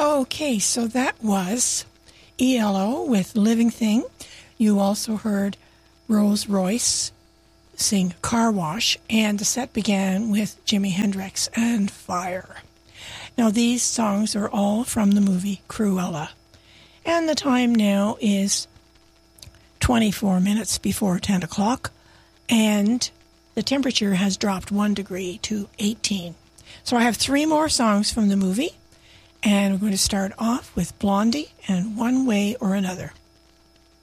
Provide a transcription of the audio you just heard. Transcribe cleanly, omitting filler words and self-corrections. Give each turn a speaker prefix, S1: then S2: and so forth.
S1: Okay, so that was ELO with Living Thing. You also heard Rose Royce sing Car Wash, and the set began with Jimi Hendrix and Fire. Now, these songs are all from the movie Cruella. And the time now is 24 minutes before 10 o'clock, and the temperature has dropped 1 degree to 18. So I have 3 more songs from the movie, and we're going to start off with Blondie and One Way or Another.